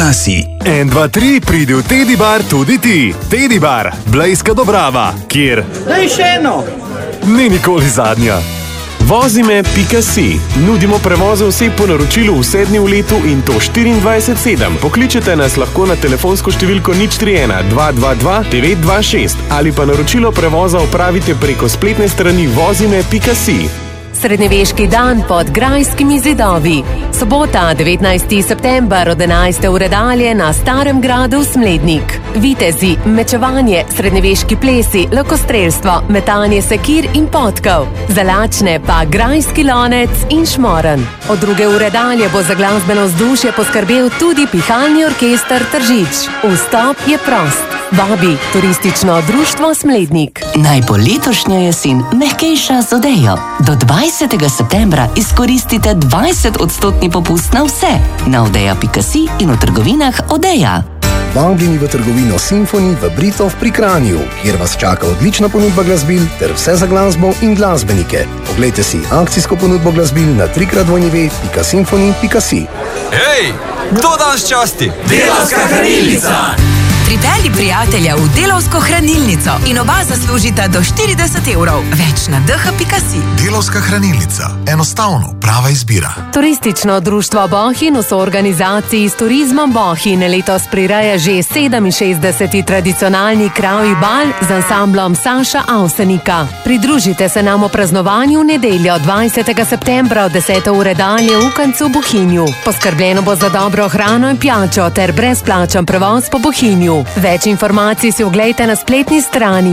Pikasi. 1, 2, 3, pridi v Teddy Bar tudi ti. Teddy Bar, Blejska Dobrava, kjer... Daj še eno! Ni nikoli zadnja. Vozime.si. Nudimo prevoze oseb po naročilu vse dni v letu in to 24/7. Pokličete nas lahko na telefonsko številko 031 222 926 ali pa naročilo prevoza opravite preko spletne strani vozime.si. Srednjeveški dan pod Grajskimi zidovi. Sobota, 19. september od 11. ure dalje na Starem gradu Smlednik. Vitezi, mečevanje, srednjeveški plesi, lokostrelstvo, metanje sekir in potkov. Za lačne pa grajski lonec in šmoren. Od 2. ure dalje bo za glasbeno vzdušje poskrbel tudi pihalni orkester Tržič. Vstop je prost. Vabi Turistično društvo Smlednik. Naj bo letošnja jesen mehkejša z Odejo. Do 20. septembra izkoristite 20% popust na vse. Na odeja.si in v trgovinah Odeja. Vabljeni v trgovino Symphony v Britov pri Kranju, kjer vas čaka odlična ponudba glasbil ter vse za glasbo in glasbenike. Poglejte si akcijsko ponudbo glasbil na www.symphony.si. Hej, kdo danes časti? Delavska hranilnica! Pripelji prijatelja v Delavsko hranilnico in oba zaslužita do 40 evrov. Več na dh.si. Delavska hranilnica. Enostavno, prava izbira. Turistično društvo Bohinj v soorganizaciji s Turizmom Bohinj letos prireja že 67. tradicionalni kravji bal z ansamblom Saša Avsenika. Pridružite se nam v praznovanju v nedeljo 20. septembra od 10. ure dalje v Kancu Bohinju. Poskrbljeno bo za dobro hrano in pijačo ter brezplačen prevoz po Bohinju. Več informacij si oglejte na spletni strani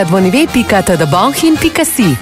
www.tdbohin.si.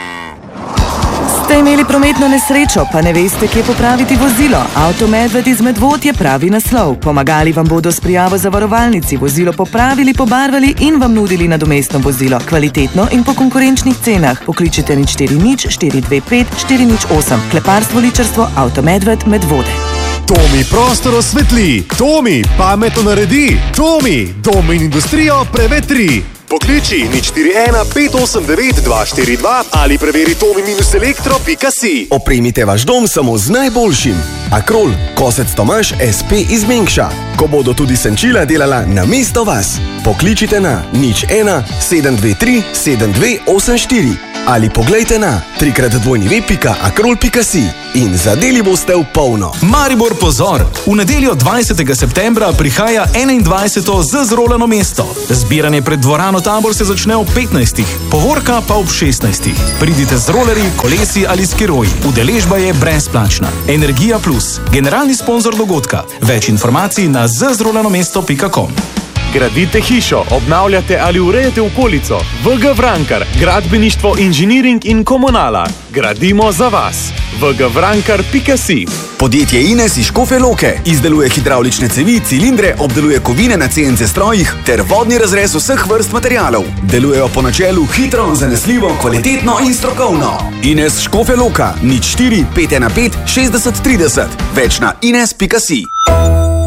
Ste imeli prometno nesrečo, pa ne veste, kje popraviti vozilo? Avtomedved iz Medvod je pravi naslov. Pomagali vam bodo s prijavo zavarovalnici, vozilo popravili, pobarvali in vam nudili nadomestno vozilo. Kvalitetno in po konkurenčnih cenah. Pokličite 040 425 408. Kleparstvo, ličarstvo, Avtomedved, Medvode. Tomi prostor osvetli, Tomi pametno naredi, Tomi dom in industrijo prevetri. Pokliči 041 589 242 ali preveri tomi-elektro.si. Opremite vaš dom samo z najboljšim. Akrol, kosec Tomaž SP iz Mengša. Ko bodo tudi senčila delala namesto vas. Pokličite na 01 723 7284 ali poglejte na www.akrol.si in zadeli boste v polno. Maribor pozor! V nedeljo 20. septembra prihaja 21. zazrolano mesto. Zbiranje pred dvorano Tabor se začne ob 15. Povorka pa ob 16. Pridite z rolerji, kolesi ali skiroji. Udeležba je brezplačna. Energija Plus, generalni sponzor dogodka. Več informacij na zazrolanomesto.com. Gradite hišo, obnavljate ali urejate okolico. VG Vrankar, gradbeništvo, inženiring in komunala. Gradimo za vas. vgvrankar.si. Podjetje Ines iz Škofje Loke izdeluje hidravlične cevi, cilindre, obdeluje kovine na CNC strojih ter vodni razrez vseh vrst materialov. Delujejo po načelu hitro, zanesljivo, kvalitetno in strokovno. Ines Škofje Loka, 04 515 60 30. Več na ines.si.